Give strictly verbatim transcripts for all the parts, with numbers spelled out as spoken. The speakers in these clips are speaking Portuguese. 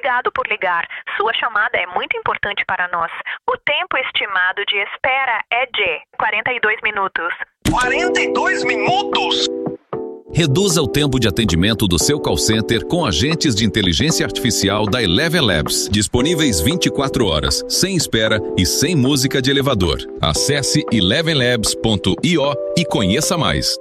Obrigado por ligar. Sua chamada é muito importante para nós. O tempo estimado de espera é de quarenta e dois minutos. quarenta e dois minutos? Reduza o tempo de atendimento do seu call center com agentes de inteligência artificial da Eleven Labs, disponíveis vinte e quatro horas, sem espera e sem música de elevador. Acesse eleven labs ponto io e conheça mais.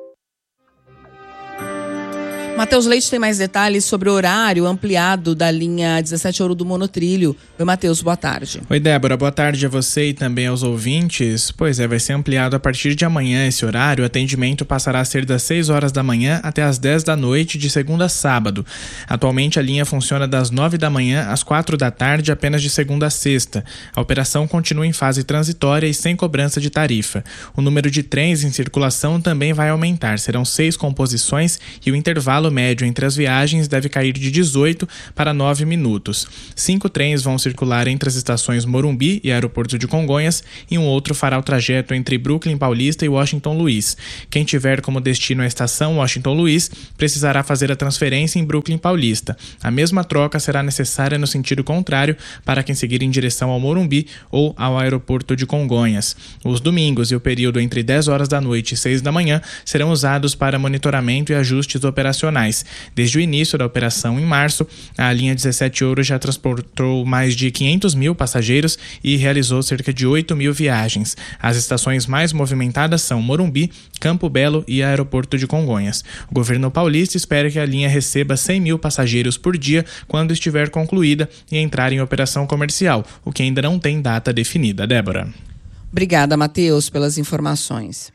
Matheus Leite tem mais detalhes sobre o horário ampliado da linha dezessete Ouro do Monotrilho. Oi, Matheus, boa tarde. Oi, Débora, boa tarde a você e também aos ouvintes. Pois é, vai ser ampliado a partir de amanhã esse horário. O atendimento passará a ser das seis horas da manhã até as dez da noite, de segunda a sábado. Atualmente a linha funciona das nove da manhã às quatro da tarde, apenas de segunda a sexta. A operação continua em fase transitória e sem cobrança de tarifa. O número de trens em circulação também vai aumentar. Serão seis composições e o intervalo médio entre as viagens deve cair de dezoito para nove minutos. Cinco trens vão circular entre as estações Morumbi e Aeroporto de Congonhas e um outro fará o trajeto entre Brooklyn Paulista e Washington Luiz. Quem tiver como destino a estação Washington Luiz precisará fazer a transferência em Brooklyn Paulista. A mesma troca será necessária no sentido contrário para quem seguir em direção ao Morumbi ou ao Aeroporto de Congonhas. Os domingos e o período entre dez horas da noite e seis da manhã serão usados para monitoramento e ajustes operacionais. Desde o início da operação em março, a linha dezessete Ouro já transportou mais de quinhentos mil passageiros e realizou cerca de oito mil viagens. As estações mais movimentadas são Morumbi, Campo Belo e Aeroporto de Congonhas. O governo paulista espera que a linha receba cem mil passageiros por dia quando estiver concluída e entrar em operação comercial, o que ainda não tem data definida. Débora. Obrigada, Matheus, pelas informações.